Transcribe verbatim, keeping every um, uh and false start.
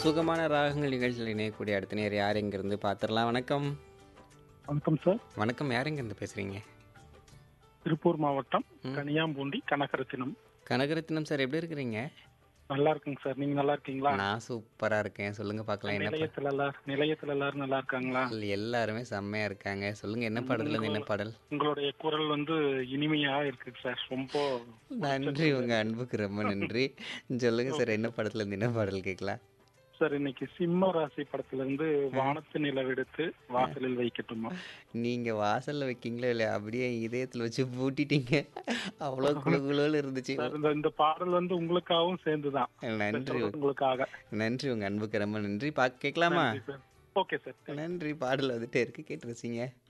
சுகமான ராகங்கள் நிகழ்ச்சியில் இணையக்கூடிய அடுத்த நேர் யார் எங்கிருந்து பார்த்துடலாம். வணக்கம். வணக்கம் சார். வணக்கம். யார் எங்கிருந்து பேசுறீங்க? திருப்பூர் மாவட்டம் ம். கனியாம்பூண்டி கனகரத்தினம். கனகரத்தினம் சார், எப்படி இருக்கிறீங்க? நல்லா இருக்குங்க சார். நீங்க நல்லா இருக்கீங்களா? நான் சூப்பரா இருக்கேன். சொல்லுங்க பார்க்கலாம். என்ன பா- நிலையத்துல எல்லாரும் நிலையத்துல எல்லாரும் நல்லா இருக்காங்களா? எல்லாருமே செம்மையா இருக்காங்க. சொல்லுங்க, என்ன பாடல்ல இருந்து என்ன பாடல்? உங்களுடைய குரல் வந்து இனிமையா இருக்கு சார். ரொம்ப நன்றி, உங்க அன்புக்கு ரொம்ப நன்றி. சொல்லுங்க சார், என்ன படத்துல இருந்து என்ன பாடல் கேட்கலாம்? சார், இன்னைக்கு சிம்ம ராசி படத்துல இருந்து வானத்து நிலவெடுத்து வாசலில் வைக்கட்டுமா? நீங்க வாசல்ல வைக்கீங்களோ இல்லையா, அப்படியே இதயத்துல வச்சு பூட்டிட்டீங்க. அவ்வளோ குழுகுலோல இருந்துச்சு. சார், இந்த இந்த பாடல் வந்து உங்களுக்காகவும் சேர்ந்துதான். நன்றி, உங்களுக்காக. நன்றி, உங்க அன்புக்கு ரொம்ப நன்றி. பா கேட்கலாமா? நன்றி சார். Okay sir. நன்றி. பாடல் வந்துட்டே இருக்கு, கேட்டு ரசிங்க.